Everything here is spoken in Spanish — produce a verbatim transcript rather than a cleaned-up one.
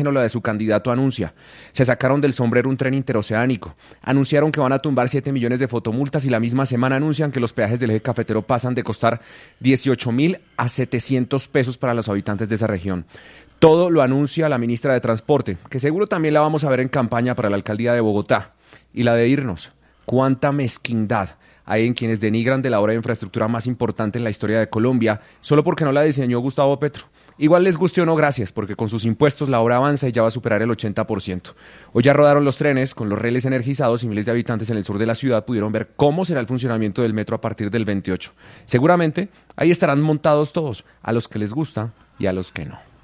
oxígeno la de su candidato anuncia. Se sacaron del sombrero un tren interoceánico. Anunciaron que van a tumbar siete millones de fotomultas y la misma semana anuncian que los peajes del eje cafetero pasan de costar dieciocho mil a setecientos pesos para los habitantes de esa región. Todo lo anuncia la ministra de Transporte, que seguro también la vamos a ver en campaña para la alcaldía de Bogotá. Y la de irnos. ¡Cuánta mezquindad hay en quienes denigran de la obra de infraestructura más importante en la historia de Colombia, solo porque no la diseñó Gustavo Petro! Igual les guste o no, gracias, porque con sus impuestos la obra avanza y ya va a superar el ochenta por ciento. Hoy ya rodaron los trenes con los rieles energizados y miles de habitantes en el sur de la ciudad pudieron ver cómo será el funcionamiento del metro a partir del veintiocho. Seguramente ahí estarán montados todos, a los que les gusta y a los que no.